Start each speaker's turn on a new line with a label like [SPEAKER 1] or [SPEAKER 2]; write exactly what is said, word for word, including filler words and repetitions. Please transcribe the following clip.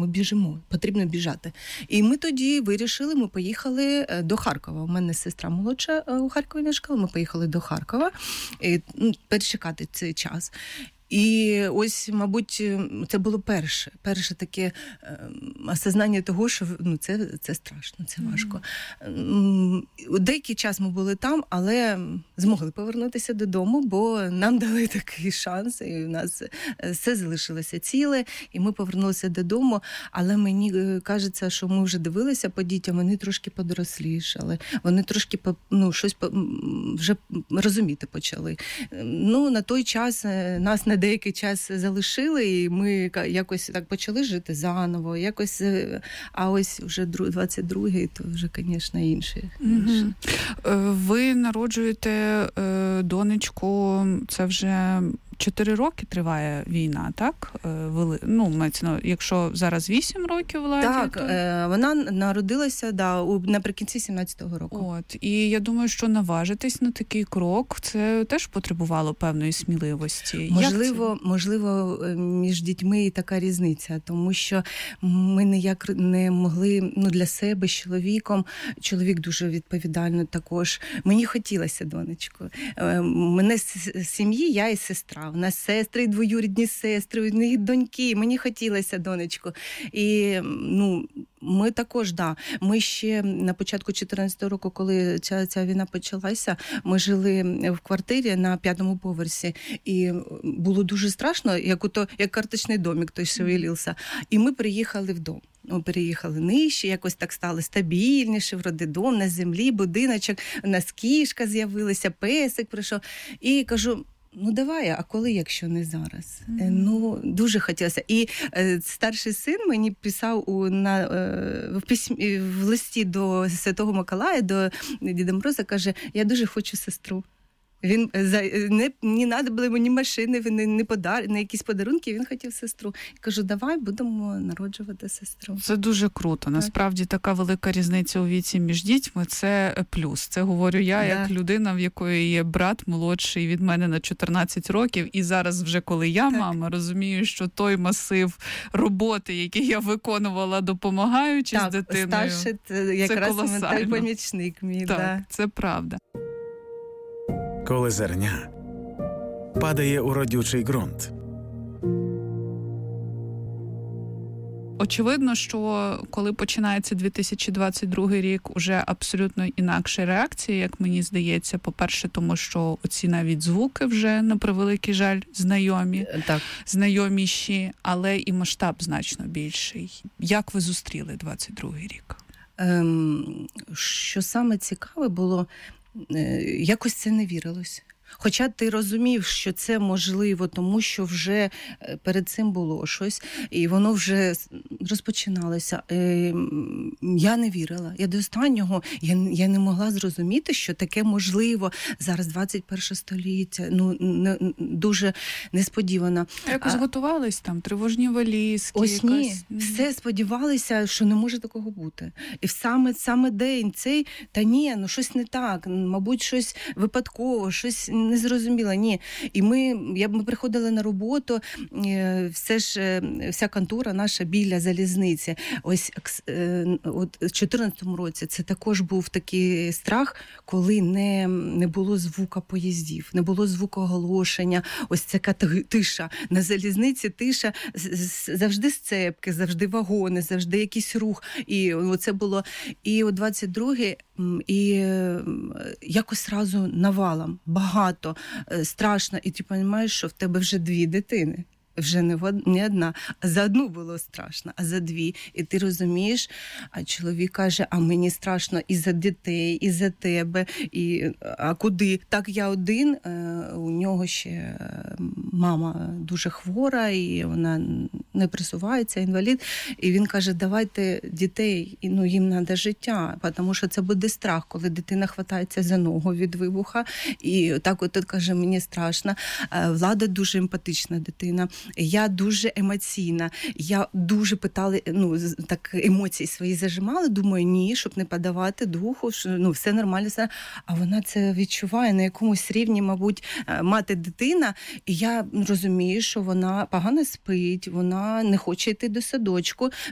[SPEAKER 1] ми біжимо, потрібно біжати. І ми тоді вирішили, ми поїхали до Харкова. У мене сестра молодша у Харкові мешкала, ми поїхали до Харкова і, ну, перечекати цей час. І ось, мабуть, це було перше, перше таке е, осознання того, що ну, це, це страшно, це важко. Mm-hmm. Деякий час ми були там, але змогли повернутися додому, бо нам дали такий шанс, і у нас все залишилося ціле, і ми повернулися додому, але мені кажеться, що ми вже дивилися по дітям, вони трошки подорослішали, вони трошки ну, щось вже розуміти почали. Ну, на той час нас не деякий час залишили, і ми якось так почали жити заново, якось, а ось вже двадцять другий, то вже, звісно, інше.
[SPEAKER 2] Угу. Ви народжуєте донечку, це вже чотири роки триває війна, так? Вели... Ну, якщо зараз вісім років Владі,
[SPEAKER 1] так,
[SPEAKER 2] то...
[SPEAKER 1] вона народилася да, наприкінці сімнадцятого року.
[SPEAKER 2] От, і я думаю, що наважитись на такий крок, це теж потребувало певної сміливості.
[SPEAKER 1] Можливо, можливо, між дітьми і така різниця, тому що ми ніяк не могли, ну, для себе з чоловіком, чоловік дуже відповідально також. Мені хотілося донечку. Мене з сім'ї, я і сестра. У нас сестри, двоюрідні сестри, у них доньки. Мені хотілося донечку. І, ну, ми також, да. Ми ще на початку чотирнадцятого року, коли ця, ця війна почалася, ми жили в квартирі на п'ятому поверсі. І було дуже страшно, як ото, як карточний домик той шевелився. І ми приїхали в дом. Ми переїхали нижче, якось так стало стабільніше, вроде дом на землі, будиночок, у нас кішка з'явилася, песик прийшов. І кажу, ну давай, а коли, якщо не зараз? Mm-hmm. Ну, дуже хотілося. І е, старший син мені писав у, на, е, в, письмі, в листі до Святого Миколая, до Діда Мороза, каже, я дуже хочу сестру. Він не, не треба було йому ні машини, ні, ні, подар, ні якісь подарунки, він хотів сестру. Я кажу, давай будемо народжувати сестру.
[SPEAKER 2] Це дуже круто. Так. Насправді така велика різниця у віці між дітьми – це плюс. Це говорю я, да. Як людина, в якої є брат молодший від мене на чотирнадцять років. І зараз вже, коли я так. мама, розумію, що той масив роботи, який я виконувала, допомагаючи
[SPEAKER 1] так,
[SPEAKER 2] з дитиною,
[SPEAKER 1] старший, це якраз той помічник мій.
[SPEAKER 2] Так,
[SPEAKER 1] да.
[SPEAKER 2] це правда.
[SPEAKER 3] Коли зерня падає у родючий ґрунт.
[SPEAKER 2] Очевидно, що коли починається дві тисячі двадцять другий рік, уже абсолютно інакша реакція, як мені здається. По-перше, тому що оці навіть звуки вже, на превеликий жаль, знайомі,
[SPEAKER 1] так.
[SPEAKER 2] знайоміші, але і масштаб значно більший. Як ви зустріли двадцять другий рік?
[SPEAKER 1] Ем, що саме цікаве було, якось це не вірилось. Хоча ти розумів, що це можливо, тому що вже перед цим було щось, і воно вже розпочиналося. Я не вірила. Я до останнього, я, я не могла зрозуміти, що таке можливо. Зараз двадцять перше століття, ну, не, дуже несподівано.
[SPEAKER 2] А якось а, готувались там, тривожні валізки?
[SPEAKER 1] Ось
[SPEAKER 2] якось...
[SPEAKER 1] ні, все сподівалися, що не може такого бути. І в саме, саме день цей, та ні, ну щось не так, мабуть, щось випадково, щось не зрозуміла, ні. І ми, я, ми приходили на роботу, все ж, вся контора наша біля залізниці. Ось от в чотирнадцятому році це також був такий страх, коли не, не було звука поїздів, не було звуку оголошення, ось ця тиша. На залізниці тиша, завжди сцепки, завжди вагони, завжди якийсь рух. І оце було. І у двадцять другий і якось разу навалом, багато, страшно. І ти розумієш, що в тебе вже дві дитини. Вже не, в, не одна, а за одну було страшно, а за дві. І ти розумієш, а чоловік каже, а мені страшно і за дітей, і за тебе, і а куди? Так я один, у нього ще мама дуже хвора, і вона не присувається, інвалід. І він каже, давайте дітей, ну їм треба життя, тому що це буде страх, коли дитина хватається за ногу від вибуха. І так от каже, мені страшно. Влада дуже емпатична дитина. Я дуже емоційна. Я дуже питала, ну, так емоції свої зажимала, думаю, ні, щоб не подавати духу, що, ну, все нормально. Все. А вона це відчуває на якомусь рівні, мабуть, мати дитина. І я розумію, що вона погано спить, вона не хоче йти до садочку,